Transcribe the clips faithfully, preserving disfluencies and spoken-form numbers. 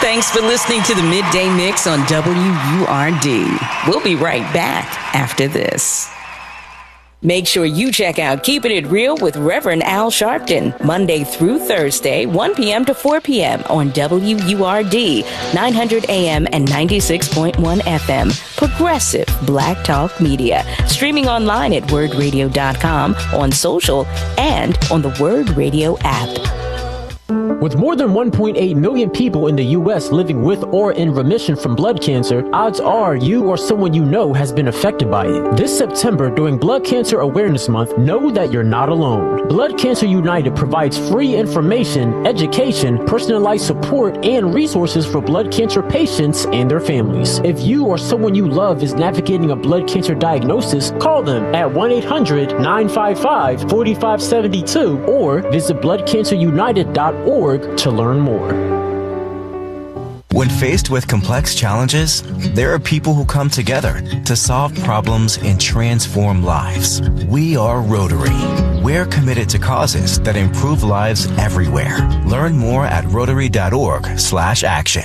Thanks for listening to the Midday Mix on W U R D. We'll be right back after this. Make sure you check out Keeping It Real with Reverend Al Sharpton, Monday through Thursday, one p.m. to four p.m. on W U R D, nine hundred A M and ninety-six point one F M. Progressive Black Talk Media. Streaming online at word radio dot com, on social, and on the Word Radio app. With more than one point eight million people in the U S living with or in remission from blood cancer, odds are you or someone you know has been affected by it. This September, during Blood Cancer Awareness Month, know that you're not alone. Blood Cancer United provides free information, education, personalized support, and resources for blood cancer patients and their families. If you or someone you love is navigating a blood cancer diagnosis, call them at one eight hundred nine five five four five seven two or visit blood cancer united dot org to learn more. When faced with complex challenges, there are people who come together to solve problems and transform lives. We are Rotary. We're committed to causes that improve lives everywhere. Learn more at rotary dot org slash action.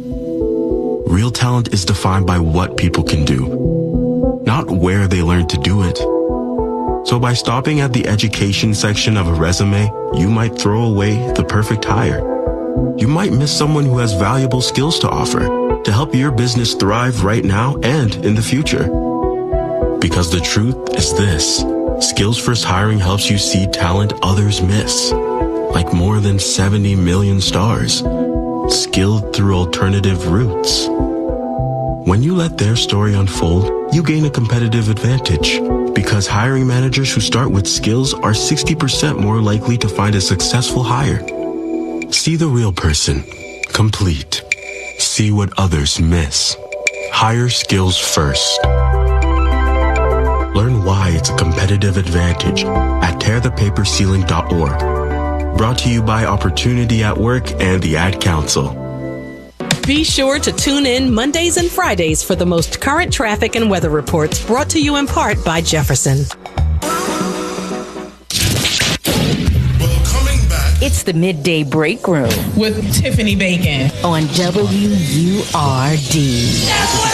Real talent is defined by what people can do, not where they learn to do it. So by stopping at the education section of a resume, you might throw away the perfect hire. You might miss someone who has valuable skills to offer to help your business thrive right now and in the future. Because the truth is this: Skills First Hiring helps you see talent others miss, like more than seventy million stars, skilled through alternative routes. When you let their story unfold, you gain a competitive advantage, because hiring managers who start with skills are sixty percent more likely to find a successful hire. See the real person, complete. See what others miss. Hire skills first. Learn why it's a competitive advantage at tear the paper ceiling dot org. Brought to you by Opportunity at Work and the Ad Council. Be sure to tune in Mondays and Fridays for the most current traffic and weather reports, brought to you in part by Jefferson. It's the Midday Break Room with Tiffany Bacon on W U R D.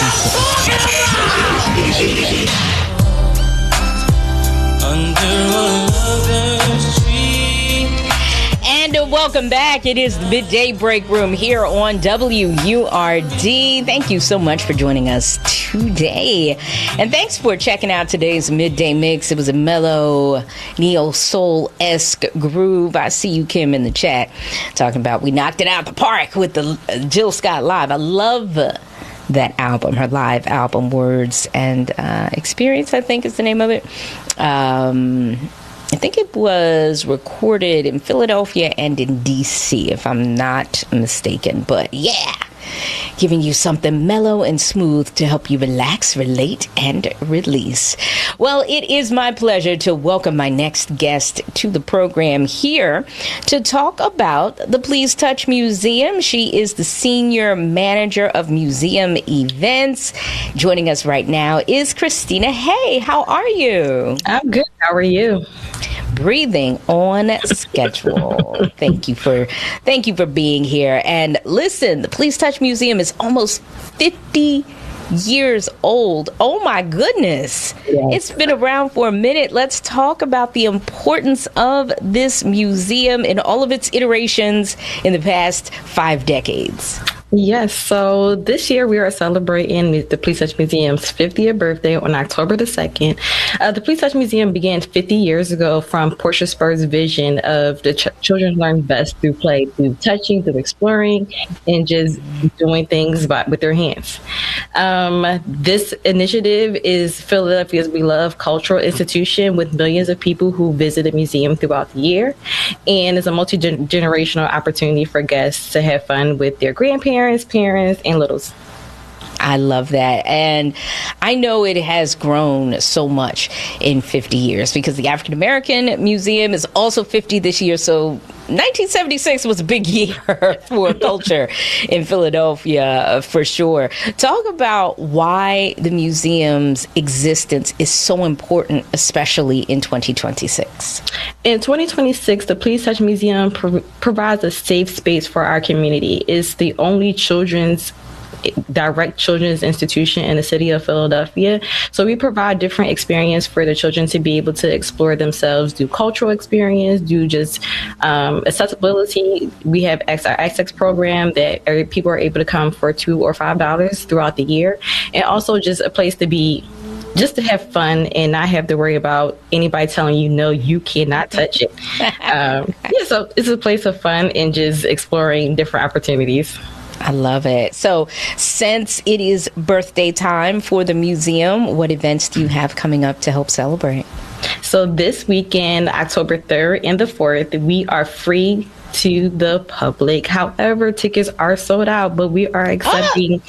Under a lover's tree. And uh, welcome back. It is the Midday Break Room here on W U R D. Thank you so much for joining us today. And thanks for checking out today's Midday Mix. It was a mellow, neo-soul-esque groove. I see you, Kim, in the chat talking about we knocked it out the park with the uh, Jill Scott Live. I love uh, that album, her live album, Words and uh, Experience, I think is the name of it. Um... I think it was recorded in Philadelphia and in D C, if I'm not mistaken. But yeah, giving you something mellow and smooth to help you relax, relate, and release. Well, it is my pleasure to welcome my next guest to the program here to talk about the Please Touch Museum. She is the Senior Manager of Museum Events. Joining us right now is Christina. Hey, how are you? I'm good. How are you? Breathing on schedule. Thank you for thank you for being here. And listen, the Please Touch Museum is almost fifty years old. Oh my goodness. Yes. It's been around for a minute. Let's talk about the importance of this museum in all of its iterations in the past five decades. Yes, so this year we are celebrating the Please Touch Museum's fiftieth birthday on October the second. Uh, the Please Touch Museum began fifty years ago from Portia Spur's vision of the ch- children learn best through play, through touching, through exploring, and just doing things by, with their hands. Um, this initiative is Philadelphia's beloved cultural institution with millions of people who visit the museum throughout the year, and it's a multi-generational opportunity for guests to have fun with their grandparents, parents, and littles. I love that. And I know it has grown so much in fifty years because the African American Museum is also fifty this year. So nineteen seventy-six was a big year for culture in Philadelphia, for sure. Talk about why the museum's existence is so important, especially in twenty twenty-six. In twenty twenty-six, the Please Touch Museum pro- provides a safe space for our community. It's the only children's direct children's institution in the city of Philadelphia. So we provide different experience for the children to be able to explore themselves, do cultural experience, do just um, accessibility. We have X R X X program that people are able to come for two or five dollars throughout the year. And also just a place to be, just to have fun and not have to worry about anybody telling you, no, you cannot touch it. um, yeah, so it's a place of fun and just exploring different opportunities. I love it. So since it is birthday time for the museum, what events do you have coming up to help celebrate? So this weekend, October third and the fourth, we are free to the public. However, tickets are sold out, but we are accepting...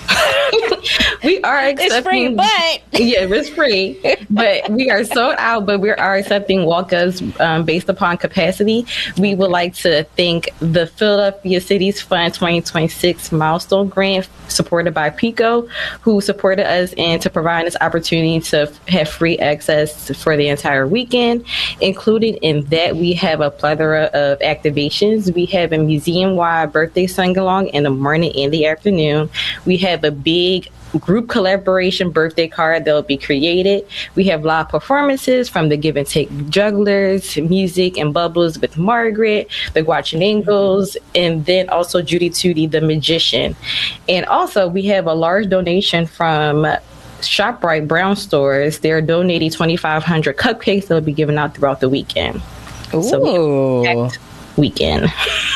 We are accepting... It's free, but... Yeah, it's free. But we are sold out, but we are accepting walk-ups um, based upon capacity. We would like to thank the Philadelphia Cities Fund twenty twenty-six Milestone Grant, supported by PICO, who supported us and to provide us opportunity to have free access for the entire weekend. Included in that, we have a plethora of activations. We have a museum-wide birthday sing-along in the morning and the afternoon. We have a big group collaboration birthday card that will be created. We have live performances from the Give and Take Jugglers, music and bubbles with Margaret, the Guachinangos, and then also Judy Tootie, the magician. And also we have a large donation from ShopRite Brown Stores. They're donating twenty-five hundred cupcakes that will be given out throughout the weekend. Ooh. So weekend.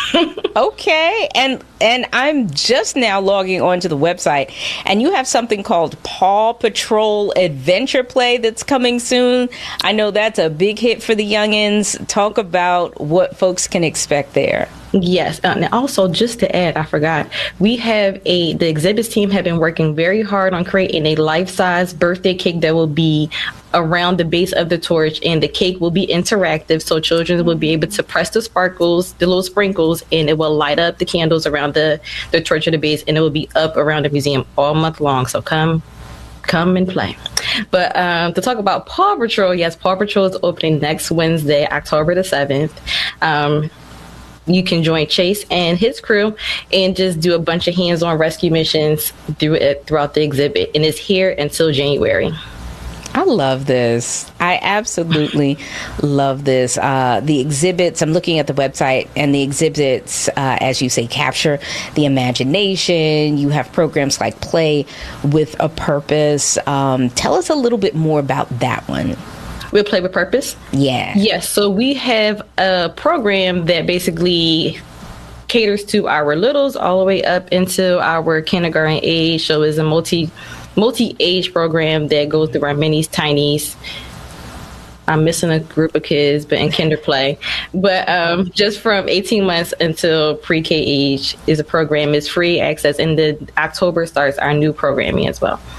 Okay. And and I'm just now logging onto the website, and you have something called Paw Patrol Adventure Play that's coming soon. I know that's a big hit for the youngins. Talk about what folks can expect there. Yes, uh, and also just to add, I forgot, we have a, the exhibits team have been working very hard on creating a life-size birthday cake that will be around the base of the torch, and the cake will be interactive, so children will be able to press the sparkles, the little sprinkles, and it will light up the candles around the, the torch at the base, and it will be up around the museum all month long. So come come and play. But um, to talk about Paw Patrol, yes, Paw Patrol is opening next Wednesday, October the seventh. Um, you can join Chase and his crew and just do a bunch of hands-on rescue missions through it, throughout the exhibit. And it's here until January. I love this. I absolutely love this. Uh, the exhibits, I'm looking at the website, and the exhibits, uh, as you say, capture the imagination. You have programs like Play with a Purpose. Um, tell us a little bit more about that one. We'll Play with Purpose? Yeah. Yes. So we have a program that basically caters to our littles all the way up into our kindergarten age. So it's a multi multi-age program that goes through our minis, tinies. I'm missing a group of kids, but in kinder play. But um, just from eighteen months until pre-K age is a program. It's free access, and the October starts our new programming as well.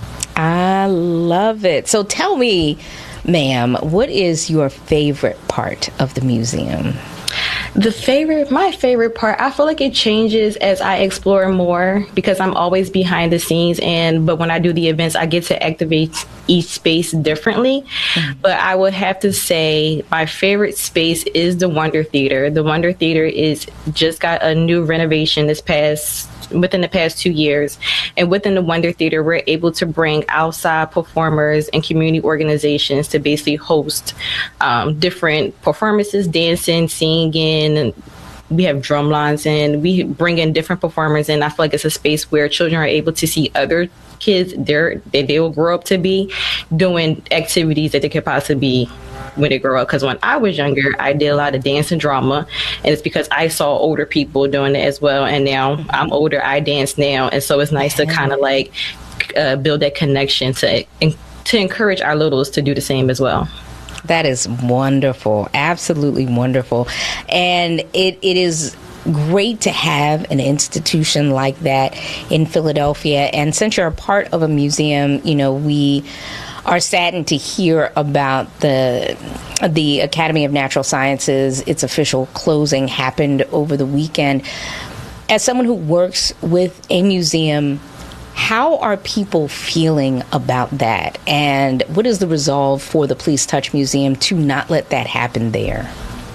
I love it. So tell me, ma'am, what is your favorite part of the museum? The favorite, my favorite part, I feel like it changes as I explore more because I'm always behind the scenes. And but when I do the events, I get to activate each space differently. Mm-hmm. But I would have to say my favorite space is the Wonder Theater. The Wonder Theater is just got a new renovation this past within the past two years. And within the Wonder Theater, we're able to bring outside performers and community organizations to basically host um, different performances, dancing, singing, and we have drum lines, and we bring in different performers. And I feel like it's a space where children are able to see other kids they're, that they will grow up to be doing activities that they could possibly be when they grow up. Because when I was younger, I did a lot of dance and drama, and it's because I saw older people doing it as well. And now I'm older, I dance now, and so it's nice to kind of like uh, build that connection to to encourage our littles to do the same as well. That is wonderful. Absolutely wonderful. And it, it is great to have an institution like that in Philadelphia. And since you're a part of a museum, you know, we are saddened to hear about the the Academy of Natural Sciences. Its official closing happened over the weekend. As someone who works with a museum, how are people feeling about that? And what is the resolve for the Please Touch Museum to not let that happen there?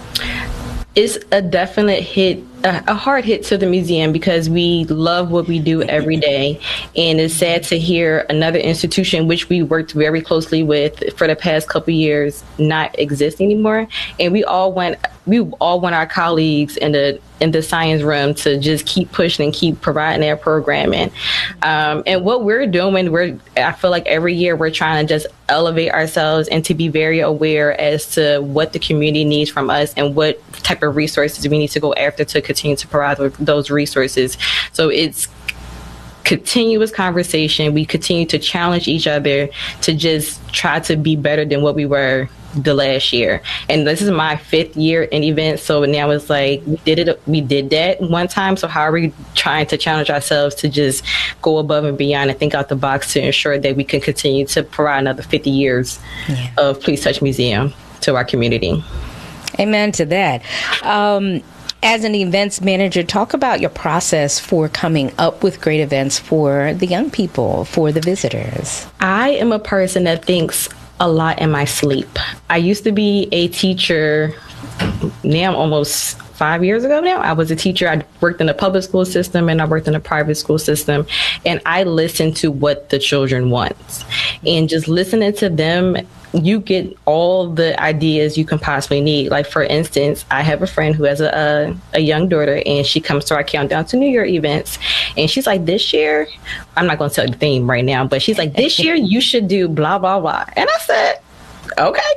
It's a definite hit, a hard hit to the museum, because we love what we do every day. And it's sad to hear another institution, which we worked very closely with for the past couple of years, not exist anymore. And we all want, we all want our colleagues in the in the science room to just keep pushing and keep providing their programming. Um, and what we're doing, we're I feel like every year we're trying to just elevate ourselves and to be very aware as to what the community needs from us and what type of resources we need to go after to continue to provide those resources. So it's continuous conversation. We continue to challenge each other to just try to be better than what we were the last year. And this is my fifth year in events, so now it's like we did it we did that one time, so how are we trying to challenge ourselves to just go above and beyond and think out the box to ensure that we can continue to provide another fifty years yeah. of Please Touch Museum to our community. Amen to that. Um As an events manager, talk about your process for coming up with great events for the young people, for the visitors. I am a person that thinks a lot in my sleep. I used to be a teacher, now almost five years ago now. I was a teacher. I worked in the public school system and I worked in the private school system. And I listened to what the children want. And just listening to them, you get all the ideas you can possibly need. Like, for instance, I have a friend who has a, a, a young daughter, and she comes to our Countdown to New Year events. And she's like, this year, I'm not going to tell you the theme right now, but she's like, this year you should do blah, blah, blah. And I said, okay.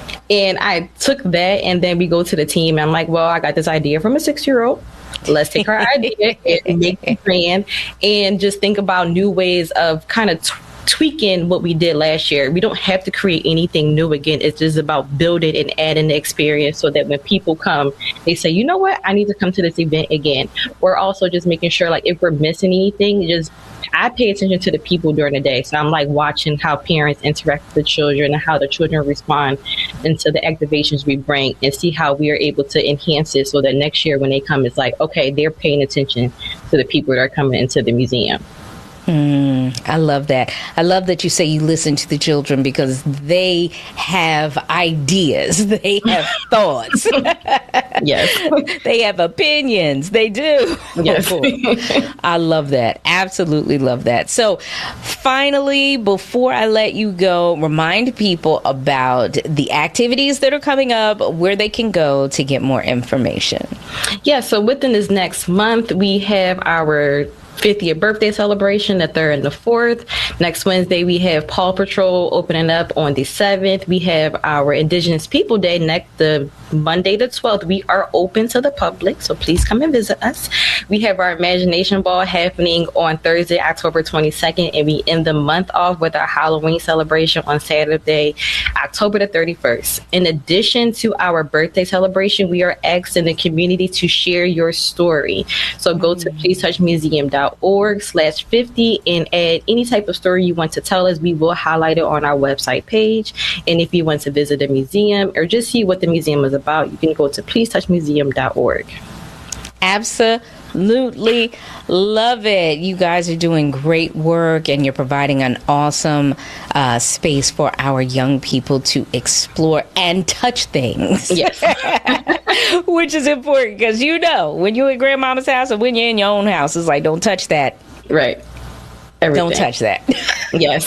And I took that, and then we go to the team. And I'm like, well, I got this idea from a six-year-old. Let's take her idea and make it plan and just think about new ways of kind of t- tweaking what we did last year. We don't have to create anything new again. It's just about building and adding the experience so that when people come, they say, you know what, I need to come to this event again. We're also just making sure, like, if we're missing anything, just I pay attention to the people during the day. So I'm like watching how parents interact with the children and how the children respond into the activations we bring, and see how we are able to enhance it so that next year when they come, it's like, okay, they're paying attention to the people that are coming into the museum. Mm, I love that. I love that you say you listen to the children, because they have ideas. They have thoughts. Yes. They have opinions. They do. Yes. I love that. Absolutely love that. So finally, before I let you go, remind people about the activities that are coming up, where they can go to get more information. Yeah. So within this next month, we have our fiftieth birthday celebration, the third and the fourth. Next Wednesday, we have Paw Patrol opening up on the seventh. We have our Indigenous People Day next the Monday the twelfth. We are open to the public, so please come and visit us. We have our Imagination Ball happening on Thursday, October twenty-second, and we end the month off with our Halloween celebration on Saturday, October the thirty-first. In addition to our birthday celebration, we are asking the community to share your story. So go to please touch museum dot org slash fifty and add any type of story you want to tell us. We will highlight it on our website page. And if you want to visit a museum or just see what the museum is about, you can go to please touch museum dot org. Absolutely love it. You guys are doing great work, and you're providing an awesome uh, space for our young people to explore and touch things. Yes. Which is important, because, you know, when you're at grandmama's house or when you're in your own house, it's like, don't touch that. Right. Everything. Don't touch that. Yes.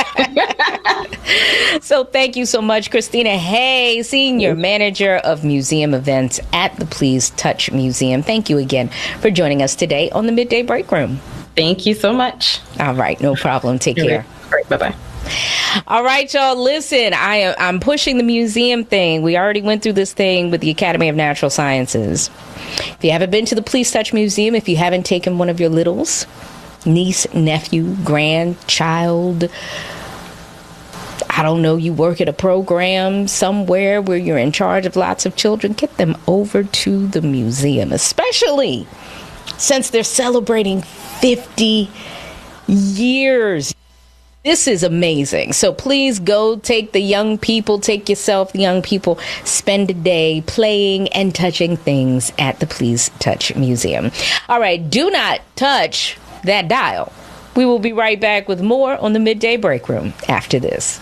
So thank you so much, Christina Hay, Senior Manager of Museum Events at the Please Touch Museum. Thank you again for joining us today on the Midday Break Room. Thank you so much. All right. No problem. Take care. All right. Bye-bye. All right, y'all. Listen, I am I'm pushing the museum thing. We already went through this thing with the Academy of Natural Sciences. If you haven't been to the Please Touch Museum, if you haven't taken one of your littles, niece, nephew, grandchild, I don't know, you work at a program somewhere where you're in charge of lots of children, get them over to the museum, especially since they're celebrating fifty years. This is amazing. So please go take the young people, take yourself, the young people, spend a day playing and touching things at the Please Touch Museum. All right, do not touch that dial. We will be right back with more on the Midday Break Room after this.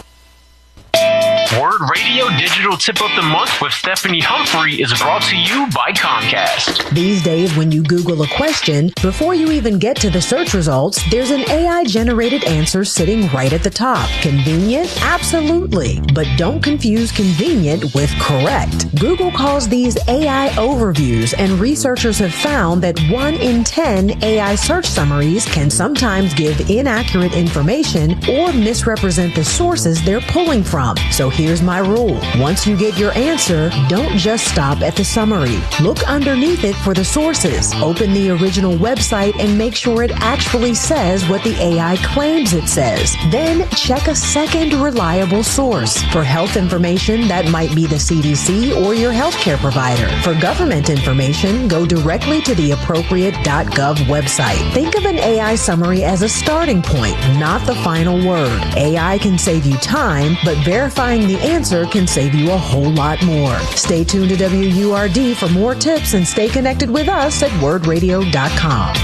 Word Radio Digital Tip of the Month with Stephanie Humphrey is brought to you by Comcast. These days, when you Google a question, before you even get to the search results, there's an A I-generated answer sitting right at the top. Convenient? Absolutely. But don't confuse convenient with correct. Google calls these A I overviews, and researchers have found that one in ten A I search summaries can sometimes give inaccurate information or misrepresent the sources they're pulling from. So here's my rule. Once you get your answer, don't just stop at the summary. Look underneath it for the sources. Open the original website and make sure it actually says what the A I claims it says. Then check a second reliable source. For health information, that might be the C D C or your healthcare provider. For government information, go directly to the appropriate .gov website. Think of an A I summary as a starting point, not the final word. A I can save you time, but verifying the answer can save you a whole lot more. Stay tuned to W U R D for more tips and stay connected with us at word radio dot com.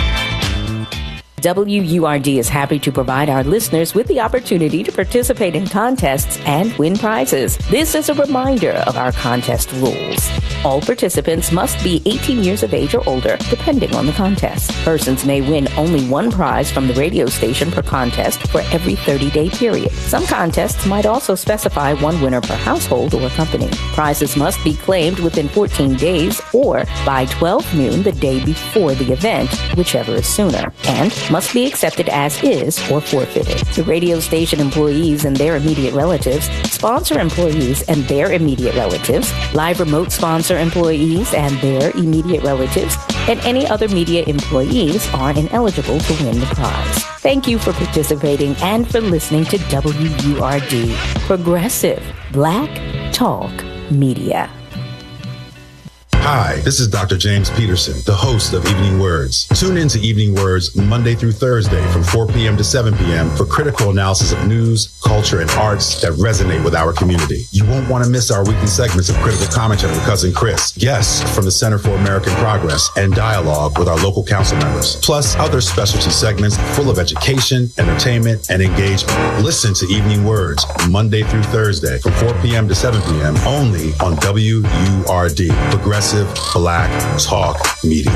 W U R D is happy to provide our listeners with the opportunity to participate in contests and win prizes. This is a reminder of our contest rules. All participants must be eighteen years of age or older, depending on the contest. Persons may win only one prize from the radio station per contest for every thirty-day period. Some contests might also specify one winner per household or company. Prizes must be claimed within fourteen days or by twelve noon the day before the event, whichever is sooner, and must be accepted as is or forfeited. The radio station employees and their immediate relatives, sponsor employees and their immediate relatives, live remote sponsor employees and their immediate relatives, and any other media employees are ineligible to win the prize. Thank you for participating and for listening to W U R D, Progressive Black Talk Media. Hi, this is Doctor James Peterson, the host of Evening Words. Tune in to Evening Words Monday through Thursday from four p.m. to seven p.m. for critical analysis of news, culture, and arts that resonate with our community. You won't want to miss our weekly segments of critical commentary with Cousin Chris, guests from the Center for American Progress, and dialogue with our local council members, plus other specialty segments full of education, entertainment, and engagement. Listen to Evening Words Monday through Thursday from four p.m. to seven p.m. only on W U R D, Progressive Black Talk Media.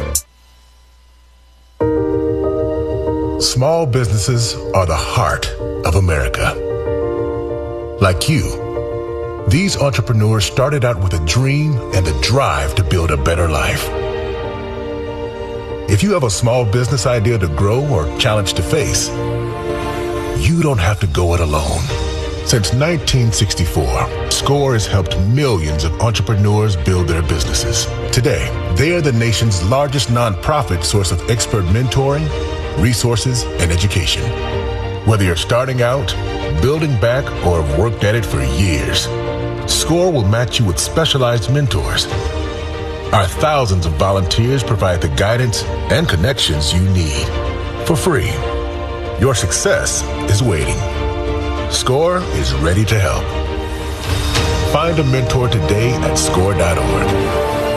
Small businesses are the heart of America. Like you, these entrepreneurs started out with a dream and the drive to build a better life. If you have a small business idea to grow or challenge to face, you don't have to go it alone. Since nineteen sixty-four, SCORE has helped millions of entrepreneurs build their businesses. Today, they are the nation's largest nonprofit source of expert mentoring, resources, and education. Whether you're starting out, building back, or have worked at it for years, SCORE will match you with specialized mentors. Our thousands of volunteers provide the guidance and connections you need for free. Your success is waiting. SCORE is ready to help. Find a mentor today at score dot org.